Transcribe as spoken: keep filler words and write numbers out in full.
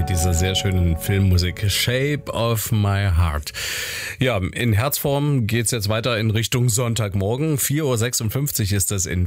mit dieser sehr schönen Filmmusik Shape of My Heart. Ja, in Herzform geht's jetzt weiter in Richtung Sonntagmorgen. vier Uhr sechsundfünfzig ist das in